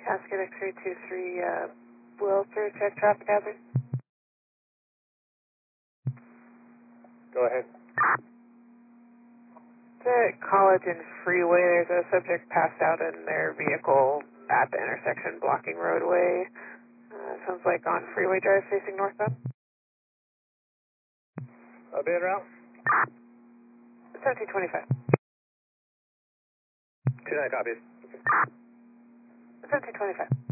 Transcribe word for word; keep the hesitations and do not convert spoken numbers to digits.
Cascade X-ray two three, uh, Wilter, check traffic hazard. Go ahead. The College and Freeway, there's a subject passed out in their vehicle at the intersection blocking roadway. Uh, sounds like on Freeway Drive facing northbound. Uh, being route? seventeen twenty-five. two nine copies. seventeen twenty-five.